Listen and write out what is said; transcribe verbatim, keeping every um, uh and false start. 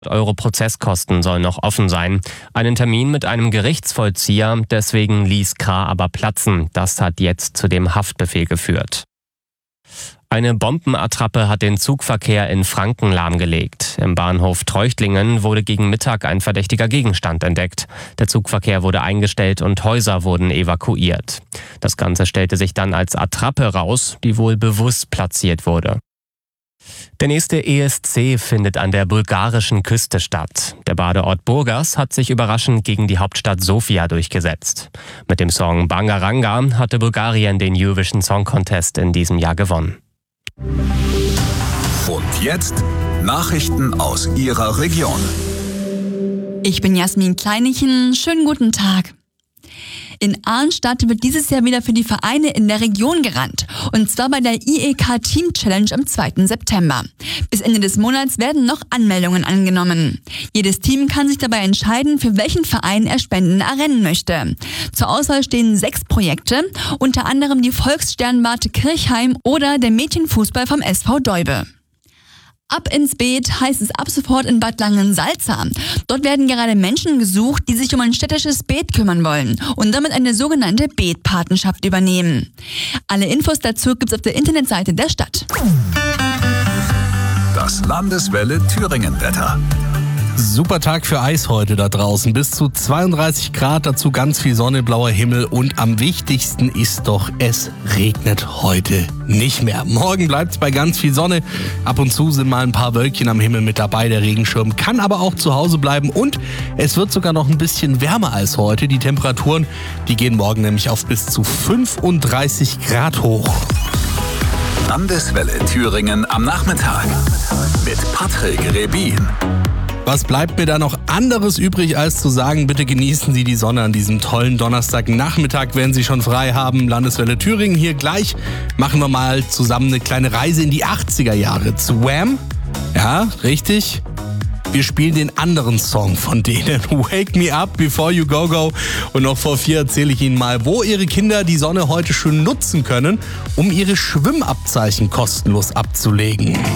Euro Prozesskosten sollen noch offen sein. Einen Termin mit einem Gerichtsvollzieher, deswegen ließ Krah aber platzen. Das hat jetzt zu dem Haftbefehl geführt. Eine Bombenattrappe hat den Zugverkehr in Franken lahmgelegt. Im Bahnhof Treuchtlingen wurde gegen Mittag ein verdächtiger Gegenstand entdeckt. Der Zugverkehr wurde eingestellt und Häuser wurden evakuiert. Das Ganze stellte sich dann als Attrappe raus, die wohl bewusst platziert wurde. Der nächste E S C findet an der bulgarischen Küste statt. Der Badeort Burgas hat sich überraschend gegen die Hauptstadt Sofia durchgesetzt. Mit dem Song Bangaranga hatte Bulgarien den Eurovision Song Contest in diesem Jahr gewonnen. Und jetzt Nachrichten aus Ihrer Region. Ich bin Jasmin Kleinichen. Schönen guten Tag. In Arnstadt wird dieses Jahr wieder für die Vereine in der Region gerannt. Und zwar bei der I E K Team Challenge am zweiten September. Bis Ende des Monats werden noch Anmeldungen angenommen. Jedes Team kann sich dabei entscheiden, für welchen Verein er Spenden errennen möchte. Zur Auswahl stehen sechs Projekte, unter anderem die Volkssternwarte Kirchheim oder der Mädchenfußball vom S V Deube. Ab ins Beet heißt es ab sofort in Bad Langensalza. Dort werden gerade Menschen gesucht, die sich um ein städtisches Beet kümmern wollen und damit eine sogenannte Beetpatenschaft übernehmen. Alle Infos dazu gibt's auf der Internetseite der Stadt. Das Landeswelle Thüringen-Wetter. Super Tag für Eis heute da draußen. Bis zu zweiunddreißig Grad, dazu ganz viel Sonne, blauer Himmel und am wichtigsten ist doch, es regnet heute nicht mehr. Morgen bleibt es bei ganz viel Sonne. Ab und zu sind mal ein paar Wölkchen am Himmel mit dabei. Der Regenschirm kann aber auch zu Hause bleiben und es wird sogar noch ein bisschen wärmer als heute. Die Temperaturen, die gehen morgen nämlich auf bis zu fünfunddreißig Grad hoch. Landeswelle Thüringen am Nachmittag mit Patrick Rebin. Was bleibt mir da noch anderes übrig, als zu sagen, bitte genießen Sie die Sonne an diesem tollen Donnerstagnachmittag, wenn Sie schon frei haben. Landeswelle Thüringen hier gleich. Machen wir mal zusammen eine kleine Reise in die achtziger Jahre. Zu Wham? Ja, richtig. Wir spielen den anderen Song von denen. Wake Me Up Before You Go Go. Und noch vor vier erzähle ich Ihnen mal, wo Ihre Kinder die Sonne heute schön nutzen können, um ihre Schwimmabzeichen kostenlos abzulegen.